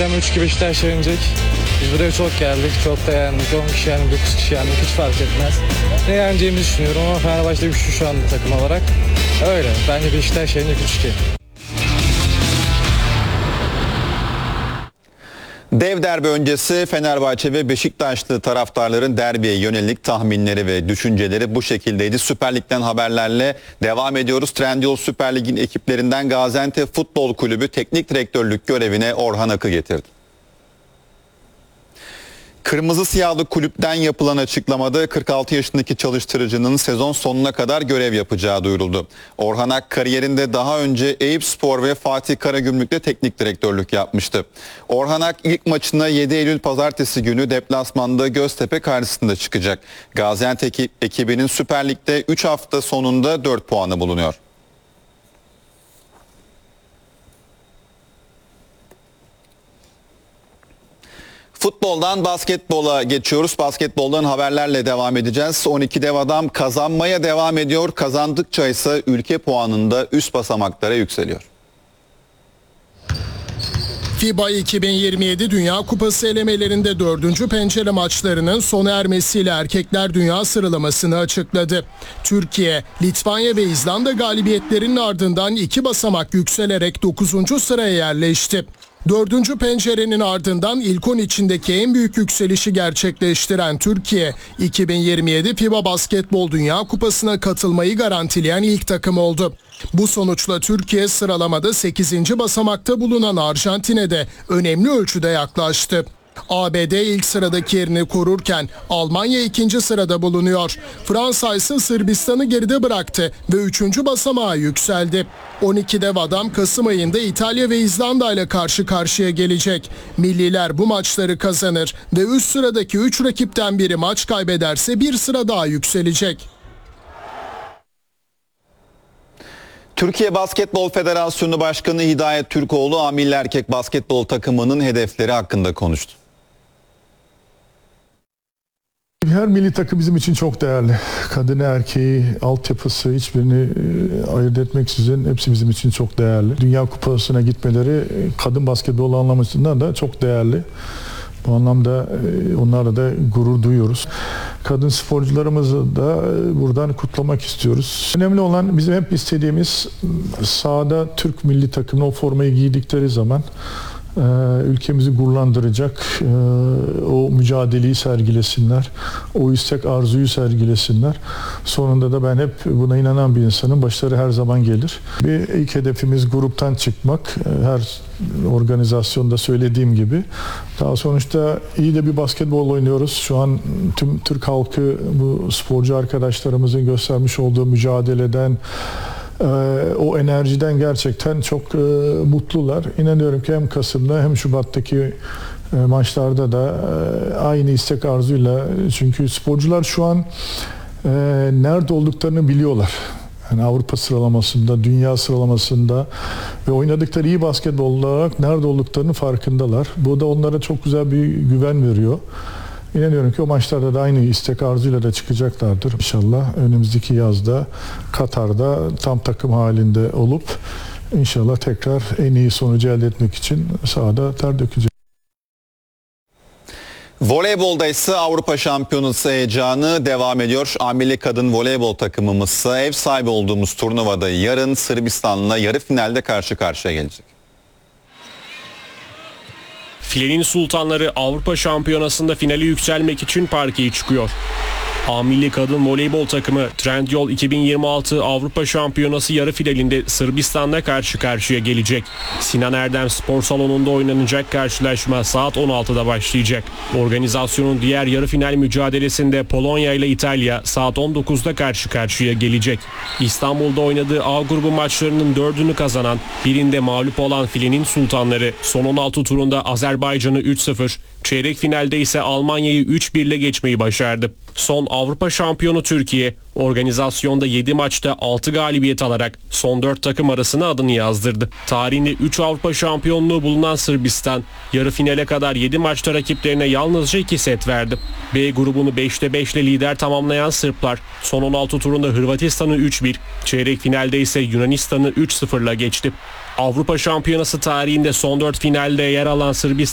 akşam 3 gibi Beşiktaş yenecek. Biz buraya çok geldik, çok da yendik. 10 kişi yendik, 9 kişi yendik, hiç fark etmez. Ne yeneceğimizi düşünüyorum ama Fenerbahçe güçlü şu anda takım olarak. Öyle, bence Beşiktaş yenecek 3-2. Dev derbi öncesi Fenerbahçe ve Beşiktaşlı taraftarların derbiye yönelik tahminleri ve düşünceleri bu şekildeydi. Süper Lig'den haberlerle devam ediyoruz. Trendyol Süper Lig'in ekiplerinden Gaziantep Futbol Kulübü teknik direktörlük görevine Orhan Ak'ı getirdi. Kırmızı Siyahlı kulüpten yapılan açıklamada 46 yaşındaki çalıştırıcının sezon sonuna kadar görev yapacağı duyuruldu. Orhan Ak kariyerinde daha önce Eyüpspor ve Fatih Karagümrük'te teknik direktörlük yapmıştı. Orhan Ak ilk maçına 7 Eylül Pazartesi günü deplasmanda Göztepe karşısında çıkacak. Gaziantep ekibinin Süper Lig'de 3 hafta sonunda 4 puanı bulunuyor. Futboldan basketbola geçiyoruz. Basketboldan haberlerle devam edeceğiz. 12 dev adam kazanmaya devam ediyor. Kazandıkça ise ülke puanında üst basamaklara yükseliyor. FIBA 2027 Dünya Kupası elemelerinde 4. pencere maçlarının sona ermesiyle Erkekler Dünya sıralamasını açıkladı. Türkiye, Litvanya ve İzlanda galibiyetlerinin ardından 2 basamak yükselerek 9. sıraya yerleşti. 4. pencerenin ardından ilk 10 içindeki en büyük yükselişi gerçekleştiren Türkiye, 2027 FIBA Basketbol Dünya Kupası'na katılmayı garantileyen ilk takım oldu. Bu sonuçla Türkiye sıralamada 8. basamakta bulunan Arjantin'e de önemli ölçüde yaklaştı. ABD ilk sıradaki yerini korurken Almanya 2. sırada bulunuyor. Fransa ise Sırbistan'ı geride bıraktı ve 3. basamağa yükseldi. 12 dev adam Kasım ayında İtalya ve İzlanda ile karşı karşıya gelecek. Milliler bu maçları kazanır ve üst sıradaki 3 rakipten biri maç kaybederse bir sıra daha yükselecek. Türkiye Basketbol Federasyonu Başkanı Hidayet Türkoğlu, A milli erkek basketbol takımının hedefleri hakkında konuştu. Her milli takım bizim için çok değerli. Kadını, erkeği, altyapısı hiçbirini ayırt etmeksizin hepsi bizim için çok değerli. Dünya Kupası'na gitmeleri kadın basketbol anlamında da çok değerli. Bu anlamda onlarla da gurur duyuyoruz. Kadın sporcularımızı da buradan kutlamak istiyoruz. Önemli olan bizim hep istediğimiz sahada Türk milli takımına o formayı giydikleri zaman ülkemizi gururlandıracak o mücadeleyi sergilesinler, o istek arzuyu sergilesinler. Sonunda da ben hep buna inanan bir insanım. Başarı her zaman gelir. Bir ilk hedefimiz gruptan çıkmak. Her organizasyonda söylediğim gibi. Daha sonuçta iyi de bir basketbol oynuyoruz. Şu an tüm Türk halkı bu sporcu arkadaşlarımızın göstermiş olduğu mücadeleden, o enerjiden gerçekten çok mutlular. İnanıyorum ki hem Kasım'da hem Şubat'taki maçlarda da aynı istek arzuyla, çünkü sporcular şu an nerede olduklarını biliyorlar. Yani Avrupa sıralamasında, dünya sıralamasında ve oynadıkları iyi basketbol olarak nerede olduklarını farkındalar. Bu da onlara çok güzel bir güven veriyor. İnanıyorum ki o maçlarda da aynı istek arzuyla da çıkacaklardır. İnşallah önümüzdeki yazda Katar'da tam takım halinde olup inşallah tekrar en iyi sonucu elde etmek için sahada ter dökeceğiz. Voleybolda ise Avrupa Şampiyonası heyecanı devam ediyor. A milli kadın voleybol takımımız ise ev sahibi olduğumuz turnuvada yarın Sırbistan'la yarı finalde karşı karşıya gelecek. Filenin Sultanları Avrupa Şampiyonası'nda finale yükselmek için parkeye çıkıyor. A milli kadın voleybol takımı Trendyol 2026 Avrupa Şampiyonası yarı finalinde Sırbistan'la karşı karşıya gelecek. Sinan Erdem Spor Salonu'nda oynanacak karşılaşma saat 16'da başlayacak. Organizasyonun diğer yarı final mücadelesinde Polonya ile İtalya saat 19'da karşı karşıya gelecek. İstanbul'da oynadığı A grubu maçlarının 4'ünü kazanan, birinde mağlup olan Filenin Sultanları son 16 turunda Azerbaycan'ı 3-0, çeyrek finalde ise Almanya'yı 3-1 ile geçmeyi başardı. Son Avrupa şampiyonu Türkiye, organizasyonda 7 maçta 6 galibiyet alarak son 4 takım arasına adını yazdırdı. Tarihinde 3 Avrupa şampiyonluğu bulunan Sırbistan, yarı finale kadar 7 maçta rakiplerine yalnızca 2 set verdi. B grubunu 5'te 5 ile lider tamamlayan Sırplar, son 16 turunda Hırvatistan'ı 3-1, çeyrek finalde ise Yunanistan'ı 3-0 ile geçti. Avrupa Şampiyonası tarihinde son 4 finalde yer alan Sırbistan,